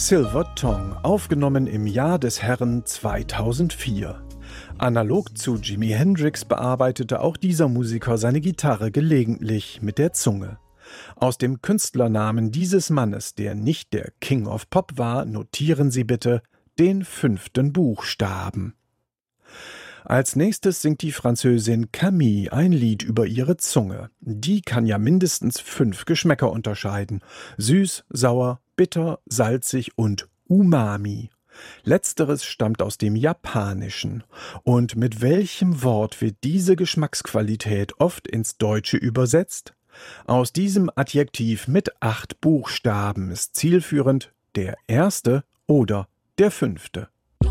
Silver Tongue, aufgenommen im Jahr des Herrn 2004. Analog zu Jimi Hendrix bearbeitete auch dieser Musiker seine Gitarre gelegentlich mit der Zunge. Aus dem Künstlernamen dieses Mannes, der nicht der King of Pop war, notieren Sie bitte den 5. Buchstaben. Als nächstes singt die Französin Camille ein Lied über ihre Zunge. Die kann ja mindestens 5 Geschmäcker unterscheiden: süß, sauer, bitter, salzig und Umami. Letzteres stammt aus dem Japanischen. Und mit welchem Wort wird diese Geschmacksqualität oft ins Deutsche übersetzt? Aus diesem Adjektiv mit 8 Buchstaben ist zielführend der erste oder der 5.